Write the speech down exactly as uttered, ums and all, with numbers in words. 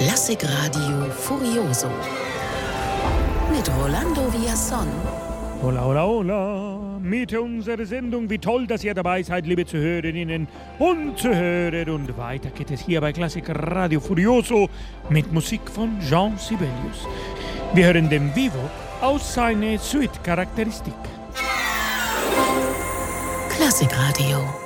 Klassikradio Furioso mit Rolando Villazón. Hola, hola, hola, mit unserer Sendung. Wie toll, dass ihr dabei seid, liebe Zuhörerinnen und Zuhörer. Und weiter geht es hier bei Klassikradio Furioso mit Musik von Jean Sibelius. Wir hören den Vivo aus seiner Suite-Charakteristik. Klassikradio.